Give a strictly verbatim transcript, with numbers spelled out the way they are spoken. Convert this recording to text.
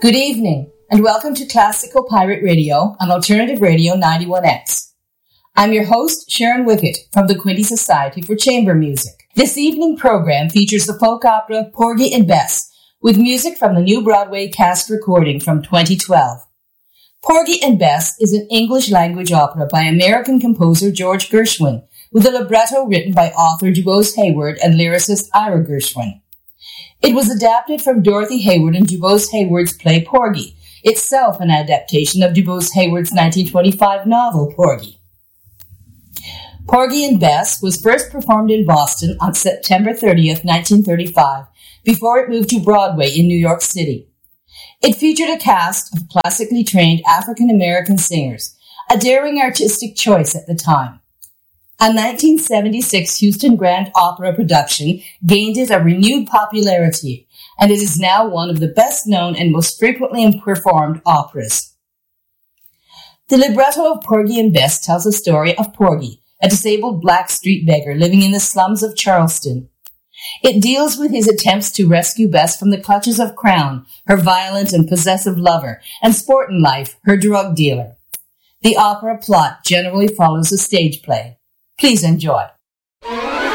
Good evening, and welcome to Classical Pirate Radio on Alternative Radio ninety-one X. I'm your host, Sharon Wickett, from the Quinte Society for Chamber Music. This evening program features the folk opera Porgy and Bess, with music from the new Broadway cast recording from twenty twelve. Porgy and Bess is an English-language opera by American composer George Gershwin, with a libretto written by author DuBose Hayward and lyricist Ira Gershwin. It was adapted from Dorothy Hayward and DuBose Hayward's play Porgy, itself an adaptation of DuBose Hayward's nineteen twenty-five novel Porgy. Porgy and Bess was first performed in Boston on September thirtieth, nineteen thirty-five, before it moved to Broadway in New York City. It featured a cast of classically trained African-American singers, a daring artistic choice at the time. A nineteen seventy-six Houston Grand Opera production gained it a renewed popularity, and it is now one of the best-known and most frequently performed operas. The libretto of Porgy and Bess tells the story of Porgy, a disabled black street beggar living in the slums of Charleston. It deals with his attempts to rescue Bess from the clutches of Crown, her violent and possessive lover, and Sportin' Life, her drug dealer. The opera plot generally follows a stage play. Please enjoy.